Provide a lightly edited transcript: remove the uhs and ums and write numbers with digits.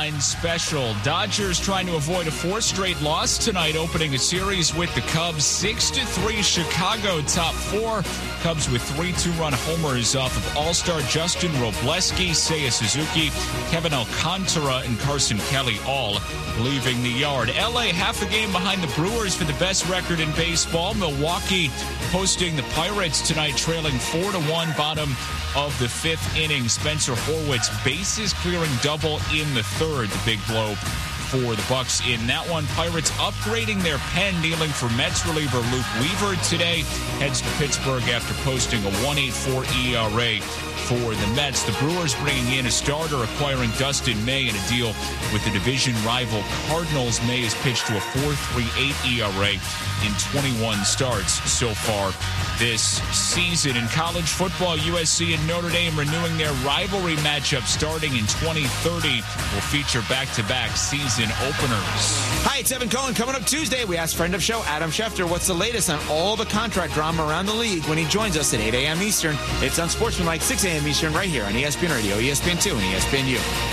Line special. Dodgers trying to avoid a fourth straight loss tonight, opening a series with the Cubs. 6-3 Chicago top four. Cubs with 3 two-run homers off of All-Star Justin Robleski, Seiya Suzuki, Kevin Alcantara, and Carson Kelly all leaving the yard. LA half a game behind the Brewers for the best record in baseball. Milwaukee hosting the Pirates tonight, trailing 4-1, bottom of the fifth inning. Spencer Horwitz bases clearing double in the third. The big blow for the Bucks in that one. Pirates upgrading their pen, dealing for Mets reliever Luke Weaver today. Heads to Pittsburgh after posting a 1.84 ERA for the Mets. The Brewers bringing in a starter, acquiring Dustin May in a deal with the division rival Cardinals. May has pitched to a 4.38 ERA in 21 starts so far this season. In college football, USC and Notre Dame renewing their rivalry matchup starting in 2030. Will feature back-to-back season openers. Hi, it's Evan Cohen. Coming up Tuesday, we ask friend of show Adam Schefter what's the latest on all the contract drama around the league when he joins us at 8 a.m. Eastern. It's Unsportsmanlike, 6 a.m. Eastern, right here on ESPN Radio, ESPN2, and ESPNU.